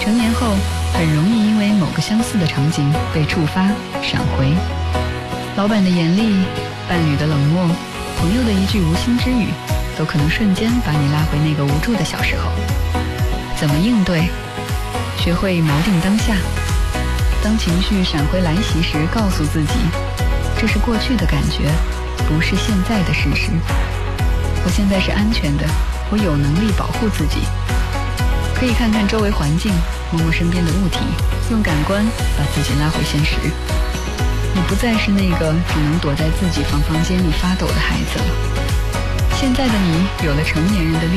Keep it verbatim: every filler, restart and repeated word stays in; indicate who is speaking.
Speaker 1: 成年后很容易因为某个相似的场景被触发闪回，老板的严厉，伴侣的冷漠，朋友的一句无心之语，都可能瞬间把你拉回那个无助的小时候。怎么应对？学会锚定当下，当情绪闪回来袭时，告诉自己这是过去的感觉，不是现在的事实。我现在是安全的，我有能力保护自己。可以看看周围环境，摸摸身边的物体，用感官把自己拉回现实。你不再是那个只能躲在自己房房间里发抖的孩子了。现在的你有了成年人的力量。